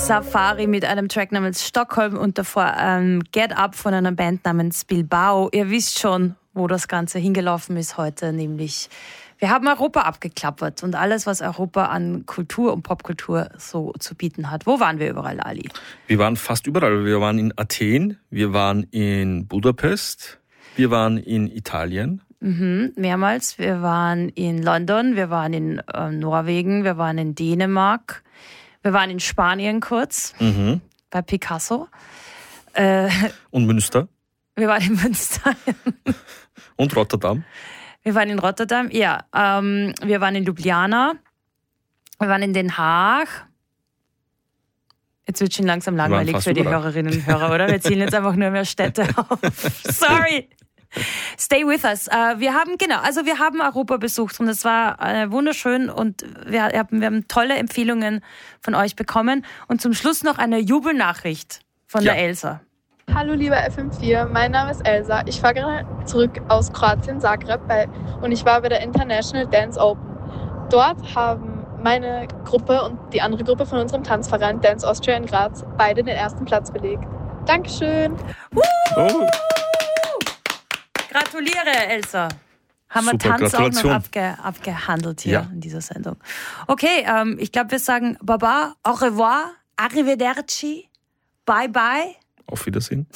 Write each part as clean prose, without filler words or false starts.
Safari mit einem Track namens Stockholm und davor Get Up von einer Band namens Bilbao. Ihr wisst schon, wo das Ganze hingelaufen ist heute, nämlich wir haben Europa abgeklappert und alles, was Europa an Kultur und Popkultur so zu bieten hat. Wo waren wir überall, Ali? Wir waren fast überall. Wir waren in Athen, wir waren in Budapest, wir waren in Italien. Mehrmals. Wir waren in London, wir waren in Norwegen, wir waren in Dänemark, wir waren in Spanien kurz, bei Picasso. Und Münster. Wir waren in Münster. Und Rotterdam. Wir waren in Rotterdam, ja. Wir waren in Ljubljana. Wir waren in Den Haag. Jetzt wird schon langsam langweilig für die überall. Hörerinnen und Hörer, oder? Wir ziehen jetzt einfach nur mehr Städte auf. Sorry. Stay with us. Wir haben Europa besucht und es war wunderschön und wir haben tolle Empfehlungen von euch bekommen. Und zum Schluss noch eine Jubelnachricht von der Elsa. Hallo lieber FM4, mein Name ist Elsa. Ich fahre gerade zurück aus Kroatien, Zagreb, und ich war bei der International Dance Open. Dort haben meine Gruppe und die andere Gruppe von unserem Tanzverein Dance Austria in Graz beide den ersten Platz belegt. Dankeschön! Oh. Gratuliere, Elsa! Haben wir Super, Tanz auch noch Gratulation. abgehandelt hier in dieser Sendung. Okay, ich glaube, wir sagen Baba, au revoir, arrivederci, bye bye. Auf Wiedersehen.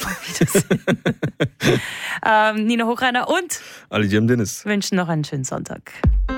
Nina Hochreiner und Ali Cem Deniz wünschen noch einen schönen Sonntag.